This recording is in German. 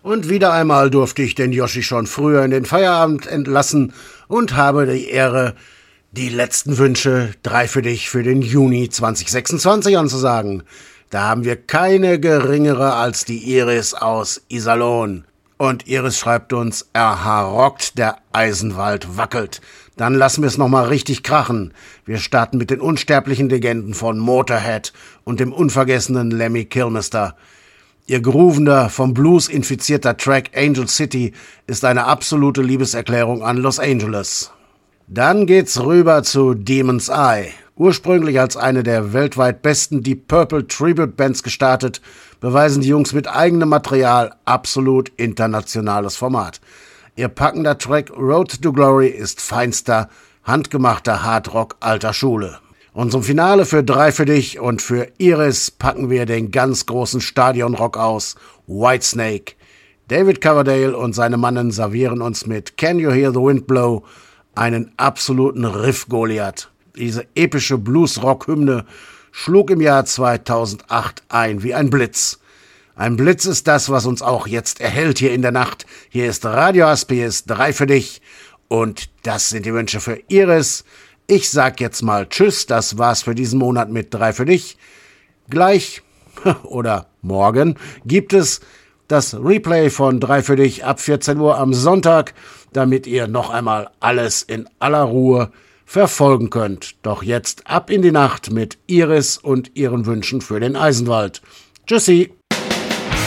Und wieder einmal durfte ich den Yoshi schon früher in den Feierabend entlassen und habe die Ehre, die letzten Wünsche 3 für dich für den Juni 2026 anzusagen. Da haben wir keine geringere als die Iris aus Iserlohn. Und Iris schreibt uns, RH rockt, der Eisenwald wackelt. Dann lassen wir es nochmal richtig krachen. Wir starten mit den unsterblichen Legenden von Motorhead und dem unvergessenen Lemmy Kilmister. Ihr groovender, vom Blues infizierter Track Angel City ist eine absolute Liebeserklärung an Los Angeles. Dann geht's rüber zu Demon's Eye. Ursprünglich als eine der weltweit besten Deep Purple Tribute Bands gestartet, beweisen die Jungs mit eigenem Material absolut internationales Format. Ihr packender Track Road to Glory ist feinster, handgemachter Hardrock alter Schule. Und zum Finale für 3 für dich und für Iris packen wir den ganz großen Stadionrock aus, Whitesnake. David Coverdale und seine Mannen servieren uns mit Can You Hear the Wind Blow einen absoluten Riff-Goliath. Diese epische Blues-Rock-Hymne schlug im Jahr 2008 ein wie ein Blitz. Ein Blitz ist das, was uns auch jetzt erhält hier in der Nacht. Hier ist Radio Aspies 3 für dich und das sind die Wünsche für Iris. Ich sag jetzt mal Tschüss, das war's für diesen Monat mit 3 für dich. Gleich oder morgen gibt es das Replay von 3 für dich ab 14 Uhr am Sonntag, damit ihr noch einmal alles in aller Ruhe verfolgen könnt. Doch jetzt ab in die Nacht mit Iris und ihren Wünschen für den Eisenwald. Tschüssi!